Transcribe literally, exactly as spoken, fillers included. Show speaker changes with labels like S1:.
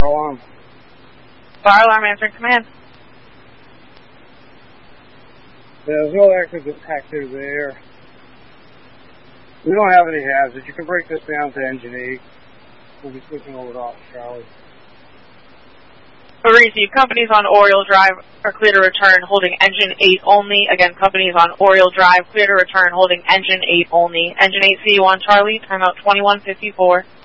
S1: alarm.
S2: Fire alarm answering command.
S1: There's no active detector there. We don't have any hazards. You can break this down to engine eight. We'll be switching over to Officer Charlie.
S2: Receive. Companies on Oriole Drive are clear to return holding engine eight only. Again, companies on Oriole Drive clear to return holding engine eight only. Engine eight C one Charlie, timeout twenty-one fifty-four.